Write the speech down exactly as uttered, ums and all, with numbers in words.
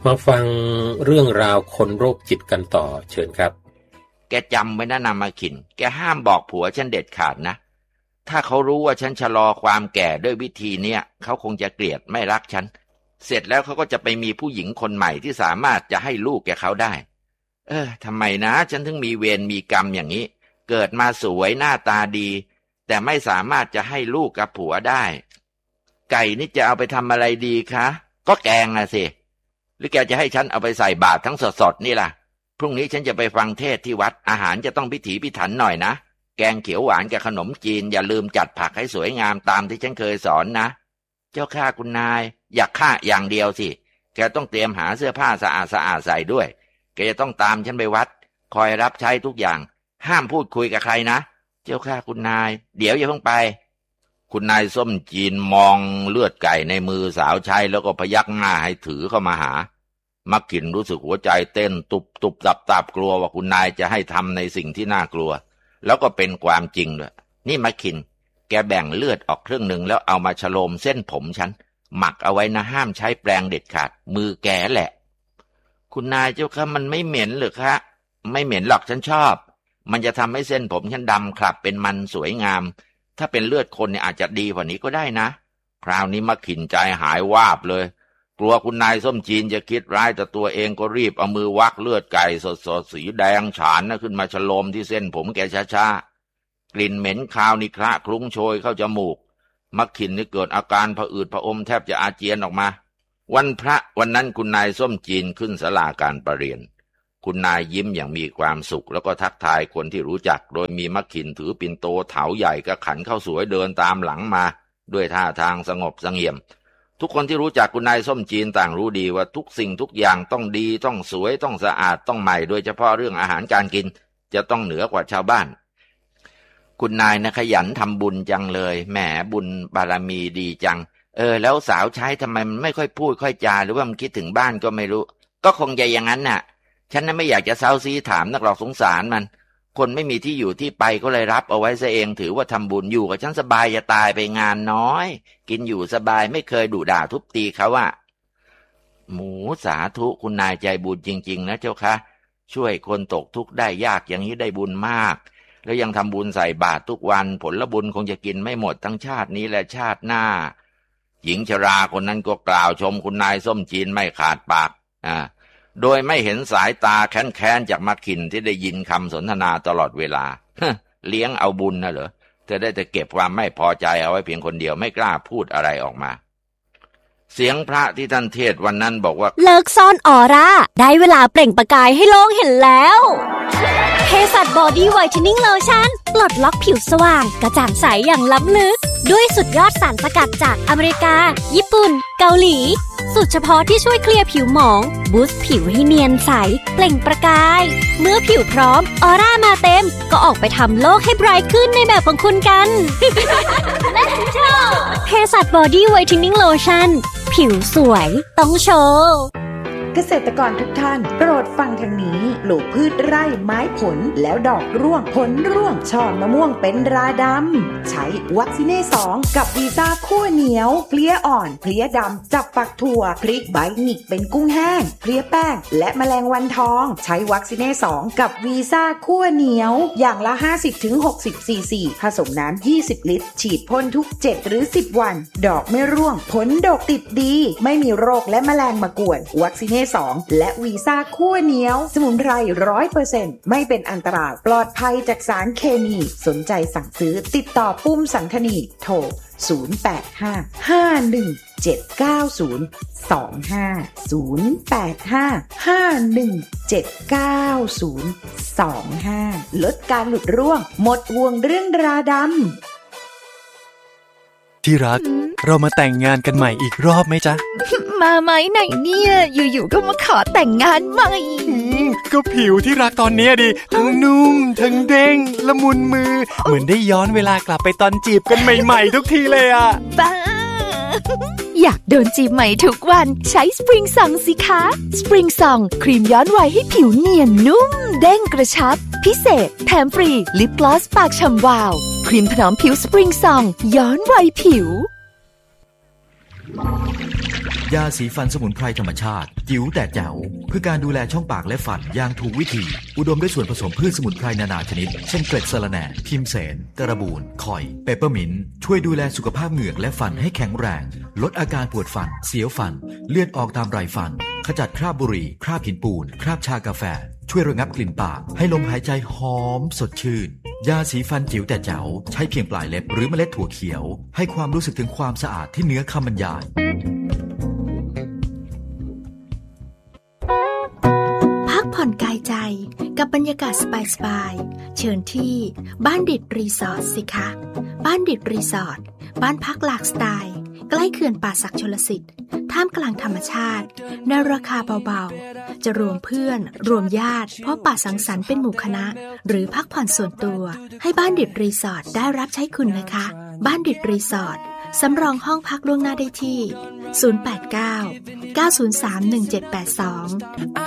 มาฟังเรื่องราวคนโรคจิตกันต่อเชิญครับแกจำไว้นะนามาขินแกห้ามบอกผัวฉันเด็ดขาดนะถ้าเขารู้ว่าฉันชะลอความแก่ด้วยวิธีเนี้ยเขาคงจะเกลียดไม่รักฉันเสร็จแล้วเขาก็จะไปมีผู้หญิงคนใหม่ที่สามารถจะให้ลูกแกเขาได้เออทำไมนะฉันถึงมีเวรมีกรรมอย่างนี้เกิดมาสวยหน้าตาดีแต่ไม่สามารถจะให้ลูกกับผัวได้ไก่นี่จะเอาไปทำอะไรดีคะก็แกงนะสิหรือแกจะให้ฉันเอาไปใส่บาตรทั้งสดๆนี่ล่ะพรุ่งนี้ฉันจะไปฟังเทศที่วัดอาหารจะต้องพิถีพิถันหน่อยนะแกงเขียวหวานกับขนมจีนอย่าลืมจัดผักให้สวยงามตามที่ฉันเคยสอนนะเจ้าข้าคุณนายอยากฆ่าอย่างเดียวสิแกต้องเตรียมหาเสื้อผ้าสะอาดสะอาดใส่ด้วยแกจะต้องตามฉันไปวัดคอยรับใช้ทุกอย่างห้ามพูดคุยกับใครนะเจ้าข้าคุณนายเดี๋ยวอย่าเพิ่งไปคุณนายส้มจีนมองเลือดไก่ในมือสาวใช้แล้วก็พยักหน้าให้ถือเข้ามาหามักขินรู้สึกหัวใจเต้นตุบตุบตับตับกลัวว่าคุณนายจะให้ทำในสิ่งที่น่ากลัวแล้วก็เป็นความจริงด้วยนี่มักขินแกแบ่งเลือดออกครึ่งหนึ่งแล้วเอามาฉโลมเส้นผมฉันหมักเอาไว้นะห้ามใช้แปรงเด็ดขาดมือแกแหละคุณนายเจ้าค่ะมันไม่เหม็นหรือคะไม่เหม็นหรอกฉันชอบมันจะทำให้เส้นผมฉันดำคลับเป็นมันสวยงามถ้าเป็นเลือดคนเนี่ยอาจจะดีกว่านี้ก็ได้นะคราวนี้มักขินใจหายวาบเลยกลัวคุณนายส้มจีนจะคิดร้ายแต่ตัวเองก็รีบเอามือวักเลือดไก่สดๆสีแดงฉานนะขึ้นมาฉโลมที่เส้นผมแกช้าๆกลิ่นเหม็นคาวนี่คละคลุ้งโชยเข้าจมูกมักขินนี่เกิดอาการผะอืดผะอมแทบจะอาเจียนออกมาวันพระวันนั้นคุณนายส้มจีนขึ้นศาลาการประเรียนคุณนายยิ้มอย่างมีความสุขแล้วก็ทักทายคนที่รู้จักโดยมีมักขินถือปิ่นโตเถาใหญ่กับขันข้าวสวยเดินตามหลังมาด้วยท่าทางสงบเสงี่ยมทุกคนที่รู้จักคุณนายส้มจีนต่างรู้ดีว่าทุกสิ่งทุกอย่างต้องดีต้องสวยต้องสะอาดต้องใหม่โดยเฉพาะเรื่องอาหารการกินจะต้องเหนือกว่าชาวบ้านคุณนายนะขยันทำบุญจังเลยแหมบุญบารมีดีจังเออแล้วสาวใช้ทำไมมันไม่ค่อยพูดค่อยจาหรือว่ามันคิดถึงบ้านก็ไม่รู้ก็คงจะอย่างนั้นน่ะฉันน่ะไม่อยากจะเซาซีถามนักหรอกสงสารมันคนไม่มีที่อยู่ที่ไปก็เลยรับเอาไว้ซะเองถือว่าทำบุญอยู่กับฉันสบายจะตายไปงานน้อยกินอยู่สบายไม่เคยดุด่าทุบตีเขาว่าหมูสาธุคุณนายใจบุญจริงๆนะเจ้าคะช่วยคนตกทุกข์ได้ยากอย่างนี้ได้บุญมากแล้วยังทำบุญใส่บาตรทุกวันผลบุญคงจะกินไม่หมดทั้งชาตินี้และชาติหน้าหญิงชราคนนั้นก็กล่าวชมคุณนายส้มจีนไม่ขาดปากอ่าโดยไม่เห็นสายตาแค้นๆจากมักขินที่ได้ยินคำสนทนาตลอดเวลาเลี้ยงเอาบุญนะเหรอเธอได้แต่เก็บความไม่พอใจเอาไว้เพียงคนเดียวไม่กล้าพูดอะไรออกมาเสียงพระที่ท่านเทศวันนั้นบอกว่าเลิกซ่อนออร่าได้เวลาเปล่งประกายให้โลกเห็นแล้วเภสัชบอดี้ไวท์เทนนิ่งโลชั่นปลดล็อกผิวสว่างกระจ่างใสอย่างล้ำลึกด้วยสุดยอดสารสกัดจากอเมริกาญี่ปุ่นเกาหลีสูตรเฉพาะที่ช่วยเคลียร์ผิวหมองบูสต์ผิวให้เนียนใสเปล่งประกายเมื่อผิวพร้อมออร่ามาเต็มก็ออกไปทำโลกให้ไบรท์ขึ้นในแบบของคุณกัน Let's go เภสัชบอดี้ไวท์เทนนิ่งโลชั่นผิวสวยต้องโชว์เกษตรกรทุกท่านโปรดฟังทางนี้ปลูกพืชไร่ไม้ผลแล้วดอกร่วงผลร่วงช่อมะม่วงเป็นราดำใช้วัคซีเน่สองกับวีซ่าคั่วเหนียวเพลี้ยอ่อนเพลี้ยดำจับฝักถั่วพริกใบหงิกเป็นกุ้งแห้งเพลี้ยแป้งและแมลงวันทองใช้วัคซีเน่สองกับวีซ่าคั่วเหนียวอย่างละ ห้าสิบถึงหกสิบ ซีซีผสมน้ำยี่สิบลิตรฉีดพ่นทุกเจ็ดหรือสิบวันดอกไม่ร่วงผลดกติดดีไม่มีโรคและแมลงมากวนวัคซีเน่สองและวีซ่าคั่วเหนียวสมุนไพร ร้อยเปอร์เซ็นต์ ไม่เป็นอันตรายปลอดภัยจากสารเคมีสนใจสั่งซื้อติดต่อปุ้มสังคณีโทรศูนย์ แปด ห้า ห้า หนึ่ง เจ็ด เก้า ศูนย์ สอง ห้า ศูนย์ แปด ห้า ห้า หนึ่ง เจ็ด เก้า ศูนย์ สอง ห้าลดการหลุดร่วงหมดห่วงเรื่องราดำที่รักเรามาแต่งงานกันใหม่อีกรอบไหมจ๊ะมาไหมไหนเนี่ยอยู่ๆก็มาขอแต่งงานใหม่ก็ผิวที่รักตอนนี้ดิทั้งนุ่มทั้งเด้งละมุนมือเหมือนได้ย้อนเวลากลับไปตอนจีบกันใหม่ๆทุกทีเลยอ่ะบ้าอยากโดนจีบใหม่ทุกวันใช้สปริงซองสิคะสปริงซองครีมย้อนวัยให้ผิวเนียนนุ่มเด้งกระชับพิเศษแถมฟรีลิปกลอสปากฉ่ำวาวครีมถนอมผิวสปริงซองย้อนวัยผิวยาสีฟันสมุนไพรธรรมชาติจิ๋วแต่แจ๋วเพื่อการดูแลช่องปากและฟันอย่างถูกวิธีอุดมด้วยส่วนผสมพืชสมุนไพรนานาชนิดเช่นเกล็ดสะระแหน่พิมเสนกระบูนข่อยเปปเปอร์มินต์ช่วยดูแลสุขภาพเหงือกและฟันให้แข็งแรงลดอาการปวดฟันเสียวฟันเลือดออกตามไรฟันขจัดคราบบุหรี่คราบหินปูนคราบชากาแฟช่วยระงับกลิ่นปากให้ลมหายใจหอมสดชื่นยาสีฟันจิ๋วแต่แจ๋วใช้เพียงปลายเล็บหรือเมล็ดถั่วเขียวให้ความรู้สึกถึงความสะอาดที่เหนือคำบรรยายพักผ่อนกายใจกับบรรยากาศสบายๆเชิญที่บ้านดิดรีสอร์ทสิคะบ้านดิดรีสอร์ทบ้านพักหลากสไตล์ใกล้เขื่อนป่าสักชลสิทธิ์ท่ามกลางธรรมชาติในราคาเบาๆจะรวมเพื่อนรวมญาติพบปะสังสรรค์เป็นหมู่คณะหรือพักผ่อนส่วนตัวให้บ้านดิดรีสอร์ทได้รับใช้คุณนะคะบ้านดิดรีสอร์ทสำรองห้องพักล่วงหน้าได้ที่ศูนย์ แปด เก้า เก้า ศูนย์ สาม หนึ่ง เจ็ด แปด สอง